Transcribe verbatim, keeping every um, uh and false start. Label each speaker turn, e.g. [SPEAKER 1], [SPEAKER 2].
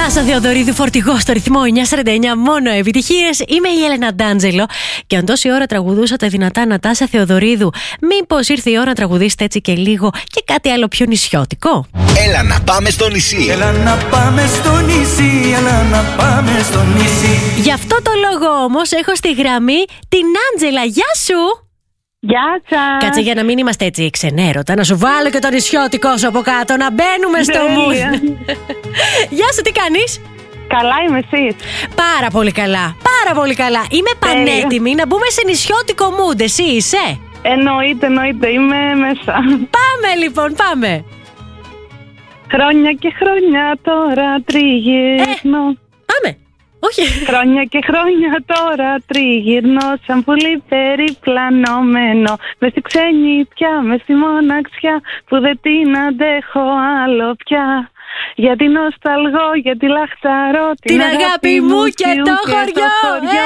[SPEAKER 1] Τάσα Θεοδωρίδου, φορτηγό στο ρυθμό εννιακόσια σαράντα εννιά, μόνο επιτυχίες. Είμαι η Έλενα Ντάντζελο. Και αν τόση ώρα τραγουδούσατε δυνατά Νατάσα Θεοδωρίδου, μήπως ήρθε η ώρα να τραγουδήσετε έτσι και λίγο και κάτι άλλο πιο νησιώτικο?
[SPEAKER 2] Έλα να πάμε στο νησί.
[SPEAKER 3] Έλα να πάμε στο νησί, έλα να πάμε στο νησί.
[SPEAKER 1] Γι' αυτό το λόγο όμως έχω στη γραμμή την Άντζελα. Γεια σου!
[SPEAKER 4] Γεια σας.
[SPEAKER 1] Κάτσε για να μην είμαστε έτσι ξενέρωτα, να σου βάλω και το νησιώτικό σου από κάτω, να μπαίνουμε στο mood. Γεια σου, τι κάνεις?
[SPEAKER 4] Καλά, είμαι εσείς?
[SPEAKER 1] Πάρα πολύ καλά, πάρα πολύ καλά. Είμαι πανέτοιμη να μπούμε σε νησιώτικο mood. Εσύ είσαι?
[SPEAKER 4] Εννοείται, εννοείται, είμαι μέσα.
[SPEAKER 1] Πάμε λοιπόν, πάμε.
[SPEAKER 4] Χρόνια και χρόνια τώρα τριγυρνώ.
[SPEAKER 1] Ε, πάμε. Όχι.
[SPEAKER 4] Χρόνια και χρόνια τώρα τριγυρνώ σαν πουλί περιπλανωμένο μες στη ξενιτιά, μες στη μοναξιά που δεν την αντέχω άλλο πια. Γιατί νοσταλγώ, γιατί λαχταρώ την,
[SPEAKER 1] την αγάπη μου και το χωριό.